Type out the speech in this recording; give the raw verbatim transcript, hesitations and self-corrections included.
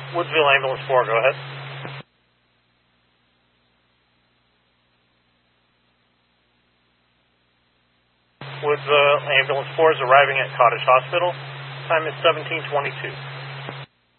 Woodsville Ambulance four, go ahead. Woodsville Ambulance four is arriving at Cottage Hospital. Time is seventeen twenty-two.